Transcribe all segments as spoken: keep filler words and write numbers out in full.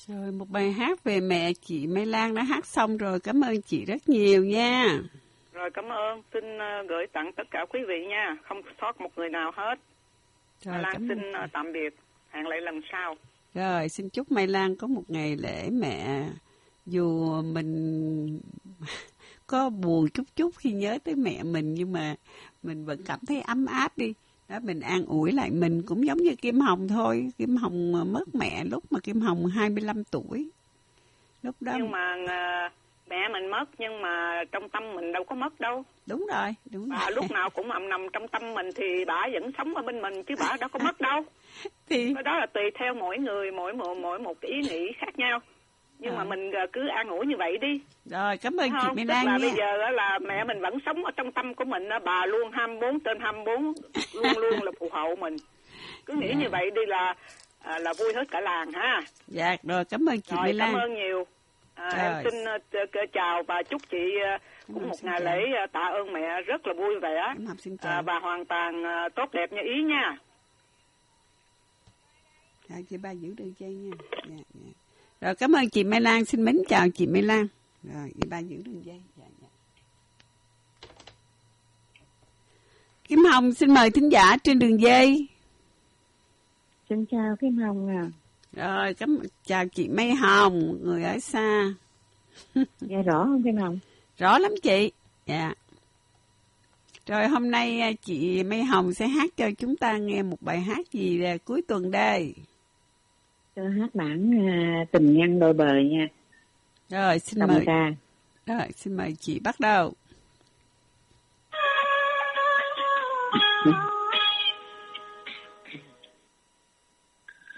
Rồi, một bài hát về mẹ chị Mai Lan đã hát xong rồi. Cảm ơn chị rất nhiều nha. Rồi, cảm ơn. Xin uh, gửi tặng tất cả quý vị nha. Không sót một người nào hết. Rồi, Mai Lan xin ơn uh, tạm biệt. Hẹn lại lần sau. Rồi, xin chúc Mai Lan có một ngày lễ mẹ. Dù mình có buồn chút chút khi nhớ tới mẹ mình, nhưng mà mình vẫn cảm thấy ấm áp đi. Đó, mình an ủi lại mình cũng giống như Kim Hồng thôi. Kim Hồng mất mẹ lúc mà Kim Hồng hai mươi lăm tuổi. Lúc đó Nhưng mà uh, mẹ mình mất, nhưng mà trong tâm mình đâu có mất đâu. Đúng rồi, đúng bà rồi. Lúc nào cũng nằm nằm trong tâm mình thì bà vẫn sống ở bên mình, chứ bà đâu có mất đâu. Thì cái đó là tùy theo mỗi người, mỗi mỗi, mỗi một ý nghĩ khác nhau. Nhưng à. mà mình cứ an ủi như vậy đi. Rồi, cảm ơn chị Mai Lan nha. Tức là bây giờ là mẹ mình vẫn sống ở trong tâm của mình, bà luôn hai mươi bốn trên hai mươi bốn, luôn luôn là phù hộ mình. Cứ nghĩ dạ. như vậy đi là à, là vui hết cả làng ha. Dạ, rồi cảm ơn chị Mai Lan. Cảm ơn nhiều. À, em xin uh, chào và chúc chị uh, cũng một ngày chào. lễ uh, tạ ơn mẹ rất là vui vẻ. À, và hoàn toàn uh, tốt đẹp như ý nha. Dạ, chị ba giữ đường dây nha. Dạ, dạ. Rồi cảm ơn chị Mai Lan, xin mến chào chị Mai Lan. Rồi, chị ba giữ đường dây. Dạ, dạ. Kim Hồng xin mời thính giả trên đường dây. Xin chào Kim Hồng à. Rồi, cảm chào chị Mai Hồng, người ở xa. Nghe rõ không Kim Hồng? Rõ lắm chị. Dạ. Rồi hôm nay chị Mai Hồng sẽ hát cho chúng ta nghe một bài hát gì là cuối tuần đây? Cho hát bản uh, Tình Nhân Đôi Bờ nha. Rồi xin Đồng mời. ca. Rồi xin mời chị bắt đầu.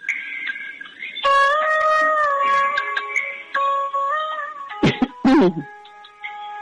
Mm-hmm.